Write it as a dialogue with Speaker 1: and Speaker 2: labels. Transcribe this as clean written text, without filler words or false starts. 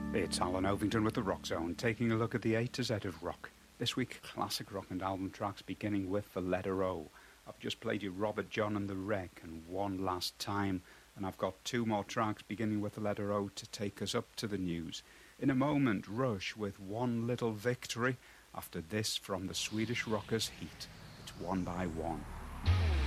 Speaker 1: It's Alan Ovington with the Rock Zone, taking a look at the A to Z of rock. This week, classic rock and album tracks beginning with the letter O. I've just played you Robert John and the Wreck and One Last Time, and I've got two more tracks beginning with the letter O to take us up to the news. In a moment, Rush with One Little Victory. After this, from the Swedish rockers Heat, it's One by One.